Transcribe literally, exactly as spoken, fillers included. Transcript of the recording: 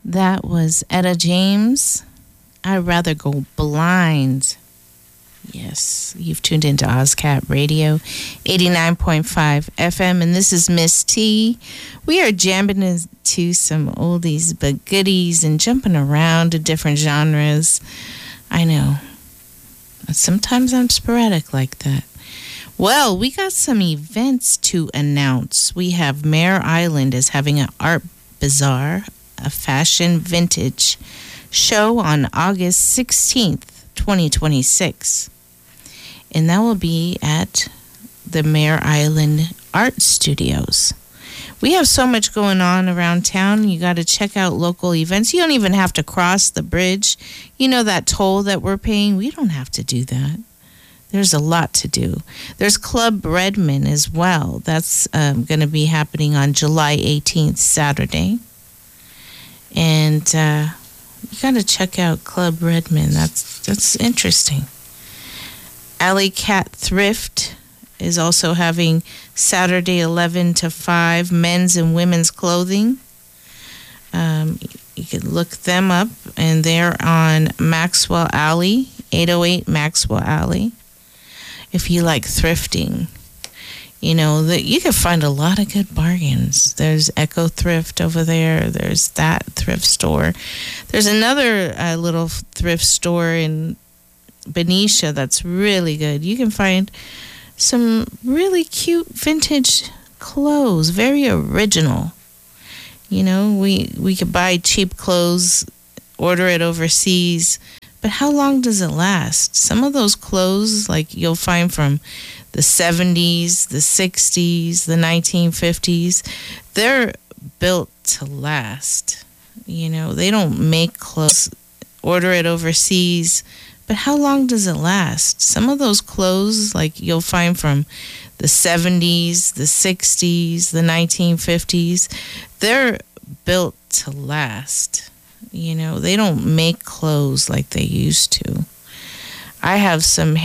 That was Etta James. I'd rather go blind. Yes, you've tuned into OzCat Radio, eighty-nine point five F M, and this is Miss T. We are jamming into some oldies but goodies and jumping around to different genres. I know. Sometimes I'm sporadic like that. Well, we got some events to announce. We have Mare Island is having an art bazaar, a fashion vintage show on August sixteenth, twenty twenty-six. And that will be at the Mare Island Art Studios. We have so much going on around town. You got to check out local events. You don't even have to cross the bridge. You know that toll that we're paying? We don't have to do that. There's a lot to do. There's Club Redmond as well. That's um, going to be happening on July eighteenth, Saturday. And uh, you got to check out Club Redmond. That's that's interesting. Alley Cat Thrift is also having Saturday eleven to five men's and women's clothing. Um, you can look them up, and they're on Maxwell Alley, eight oh eight Maxwell Alley. If you like thrifting, you know that you can find a lot of good bargains. There's Echo Thrift over there. There's that thrift store. There's another uh, little thrift store in Benicia that's really good. You can find some really cute vintage clothes, very original. You know, we we could buy cheap clothes, order it overseas, but how long does it last? Some of those clothes, like you'll find from the seventies, the sixties, the nineteen fifties, they're built to last. You know, they don't make clothes, order it overseas, but how long does it last? Some of those clothes, like you'll find from the seventies, the sixties, the nineteen fifties, they're built to last. You know, they don't make clothes like they used to. I have some